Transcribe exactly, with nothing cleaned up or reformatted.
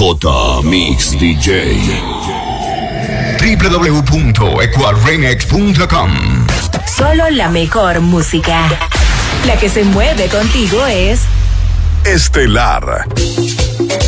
J Mix D J. w w w punto ecuarrenex punto com. Solo la mejor música. La que se mueve contigo es Estelar.